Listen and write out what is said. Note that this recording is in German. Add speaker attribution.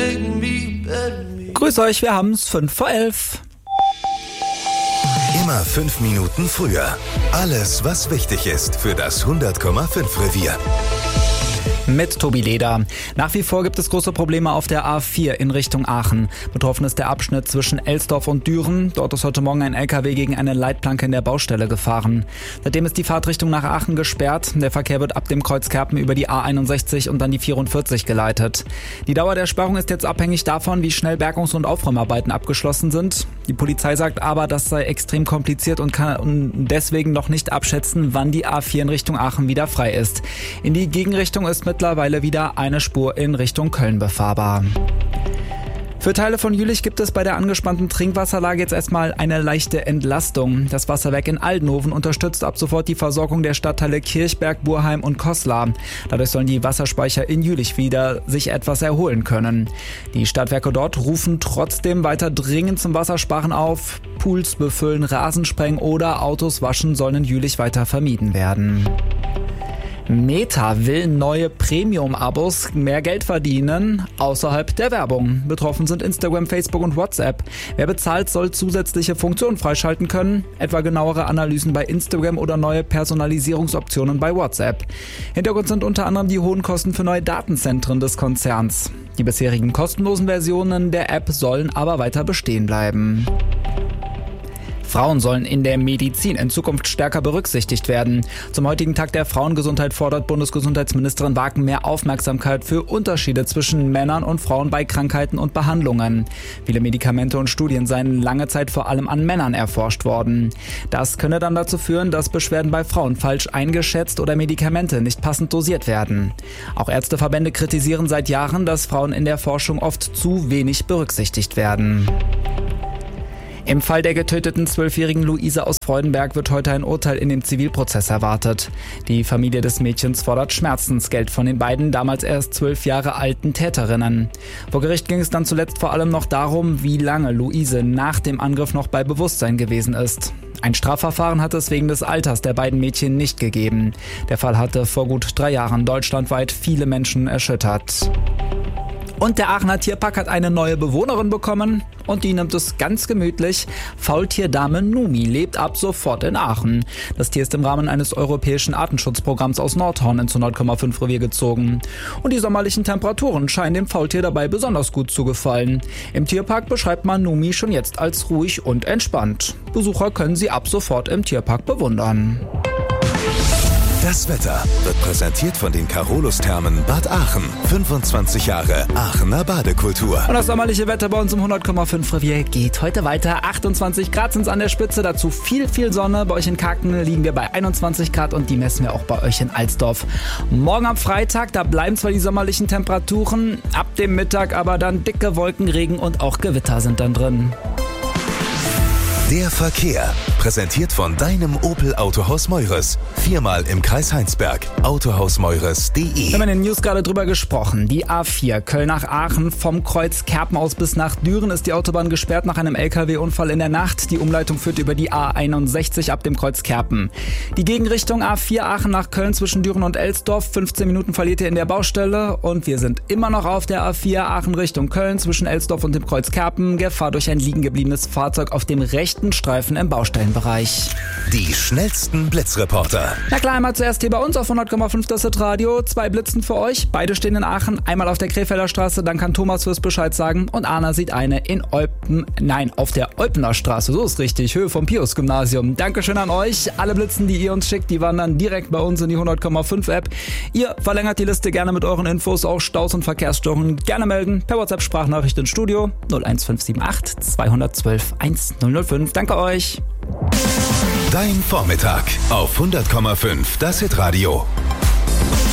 Speaker 1: Grüß euch, wir haben's 11:05.
Speaker 2: Immer 5 Minuten früher. Alles, was wichtig ist für das 100,5 Revier.
Speaker 1: Mit Tobi Leder. Nach wie vor gibt es große Probleme auf der A4 in Richtung Aachen. Betroffen ist der Abschnitt zwischen Elsdorf und Düren. Dort ist heute Morgen ein LKW gegen eine Leitplanke in der Baustelle gefahren. Seitdem ist die Fahrtrichtung nach Aachen gesperrt. Der Verkehr wird ab dem Kreuz Kerpen über die A61 und dann die 44 geleitet. Die Dauer der Sperrung ist jetzt abhängig davon, wie schnell Bergungs- und Aufräumarbeiten abgeschlossen sind. Die Polizei sagt aber, das sei extrem kompliziert und kann deswegen noch nicht abschätzen, wann die A4 in Richtung Aachen wieder frei ist. In die Gegenrichtung ist mittlerweile wieder eine Spur in Richtung Köln befahrbar. Für Teile von Jülich gibt es bei der angespannten Trinkwasserlage jetzt erstmal eine leichte Entlastung. Das Wasserwerk in Aldenhoven unterstützt ab sofort die Versorgung der Stadtteile Kirchberg, Burheim und Koslar. Dadurch sollen die Wasserspeicher in Jülich wieder sich etwas erholen können. Die Stadtwerke dort rufen trotzdem weiter dringend zum Wassersparen auf. Pools befüllen, Rasensprengen oder Autos waschen sollen in Jülich weiter vermieden werden. Meta will neue Premium-Abos mehr Geld verdienen außerhalb der Werbung. Betroffen sind Instagram, Facebook und WhatsApp. Wer bezahlt, soll zusätzliche Funktionen freischalten können, etwa genauere Analysen bei Instagram oder neue Personalisierungsoptionen bei WhatsApp. Hintergrund sind unter anderem die hohen Kosten für neue Datenzentren des Konzerns. Die bisherigen kostenlosen Versionen der App sollen aber weiter bestehen bleiben. Frauen sollen in der Medizin in Zukunft stärker berücksichtigt werden. Zum heutigen Tag der Frauengesundheit fordert Bundesgesundheitsministerin Wagen mehr Aufmerksamkeit für Unterschiede zwischen Männern und Frauen bei Krankheiten und Behandlungen. Viele Medikamente und Studien seien lange Zeit vor allem an Männern erforscht worden. Das könne dann dazu führen, dass Beschwerden bei Frauen falsch eingeschätzt oder Medikamente nicht passend dosiert werden. Auch Ärzteverbände kritisieren seit Jahren, dass Frauen in der Forschung oft zu wenig berücksichtigt werden. Im Fall der getöteten 12-jährigen Luise aus Freudenberg wird heute ein Urteil in dem Zivilprozess erwartet. Die Familie des Mädchens fordert Schmerzensgeld von den beiden damals erst 12 Jahre alten Täterinnen. Vor Gericht ging es dann zuletzt vor allem noch darum, wie lange Luise nach dem Angriff noch bei Bewusstsein gewesen ist. Ein Strafverfahren hat es wegen des Alters der beiden Mädchen nicht gegeben. Der Fall hatte vor gut 3 Jahren deutschlandweit viele Menschen erschüttert. Und der Aachener Tierpark hat eine neue Bewohnerin bekommen und die nimmt es ganz gemütlich. Faultierdame Numi lebt ab sofort in Aachen. Das Tier ist im Rahmen eines europäischen Artenschutzprogramms aus Nordhorn ins 100,5 Revier gezogen. Und die sommerlichen Temperaturen scheinen dem Faultier dabei besonders gut zu gefallen. Im Tierpark beschreibt man Numi schon jetzt als ruhig und entspannt. Besucher können sie ab sofort im Tierpark bewundern.
Speaker 2: Das Wetter wird präsentiert von den Carolus-Thermen Bad Aachen. 25 Jahre Aachener Badekultur.
Speaker 1: Und das sommerliche Wetter bei uns im 100,5 Revier geht heute weiter. 28 Grad sind es an der Spitze, dazu viel Sonne. Bei euch in Kaken liegen wir bei 21 Grad und die messen wir auch bei euch in Alsdorf. Morgen am Freitag, da bleiben zwar die sommerlichen Temperaturen, ab dem Mittag aber dann dicke Wolken, Regen und auch Gewitter sind dann drin.
Speaker 2: Der Verkehr, präsentiert von deinem Opel Autohaus Meures. 4-mal im Kreis Heinsberg. Autohausmeures.de.
Speaker 1: Wir haben in den News gerade drüber gesprochen. Die A4 Köln nach Aachen, vom Kreuz Kerpen aus bis nach Düren ist die Autobahn gesperrt nach einem LKW-Unfall in der Nacht. Die Umleitung führt über die A61 ab dem Kreuz Kerpen. Die Gegenrichtung A4 Aachen nach Köln zwischen Düren und Elsdorf. 15 Minuten verliert ihr in der Baustelle. Und wir sind immer noch auf der A4 Aachen Richtung Köln zwischen Elsdorf und dem Kreuz Kerpen. Gefahr durch ein liegen gebliebenes Fahrzeug auf dem rechten Streifen im Baustellenbereich.
Speaker 2: Die schnellsten Blitzreporter.
Speaker 1: Na klar, einmal zuerst hier bei uns auf 100,5 das Radio. 2 Blitzen für euch. Beide stehen in Aachen. Einmal auf der Krefelder Straße, dann kann Thomas fürs Bescheid sagen. Und Anna sieht eine in auf der Eupener Straße. So ist richtig. Höhe vom Pius-Gymnasium. Dankeschön an euch. Alle Blitzen, die ihr uns schickt, die wandern direkt bei uns in die 100,5 App. Ihr verlängert die Liste gerne mit euren Infos. Auch Staus und Verkehrsstörungen gerne melden. Per WhatsApp-Sprachnachricht ins Studio 01578 212 1005. Danke euch.
Speaker 2: Dein Vormittag auf 100,5 das Hitradio.